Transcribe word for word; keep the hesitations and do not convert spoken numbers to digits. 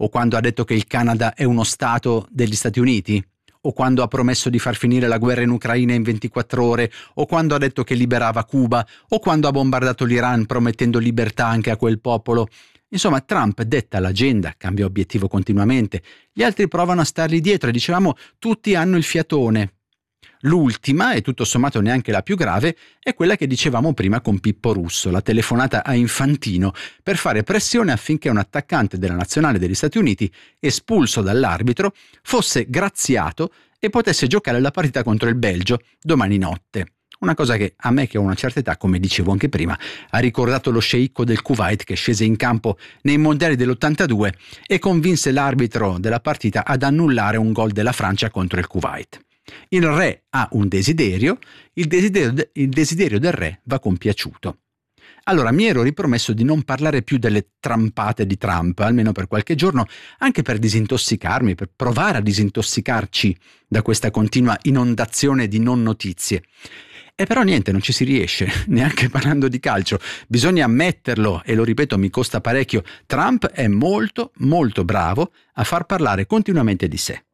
o quando ha detto che il Canada è uno stato degli Stati Uniti, o quando ha promesso di far finire la guerra in Ucraina in ventiquattro ore, o quando ha detto che liberava Cuba, o quando ha bombardato l'Iran promettendo libertà anche a quel popolo. Insomma, Trump detta l'agenda, cambia obiettivo continuamente, gli altri provano a stargli dietro e dicevamo tutti hanno il fiatone. L'ultima, e tutto sommato neanche la più grave, è quella che dicevamo prima con Pippo Russo, la telefonata a Infantino per fare pressione affinché un attaccante della nazionale degli Stati Uniti, espulso dall'arbitro, fosse graziato e potesse giocare la partita contro il Belgio domani notte. Una cosa che a me, che ho una certa età, come dicevo anche prima, ha ricordato lo sceicco del Kuwait che scese in campo nei mondiali dell'ottantadue e convinse l'arbitro della partita ad annullare un gol della Francia contro il Kuwait. Il re ha un desiderio, il desiderio, de- il desiderio del re va compiaciuto. Allora mi ero ripromesso di non parlare più delle trampate di Trump, almeno per qualche giorno, anche per disintossicarmi, per provare a disintossicarci da questa continua inondazione di non notizie. E però niente, non ci si riesce, neanche parlando di calcio. Bisogna ammetterlo, e lo ripeto, mi costa parecchio. Trump è molto, molto bravo a far parlare continuamente di sé.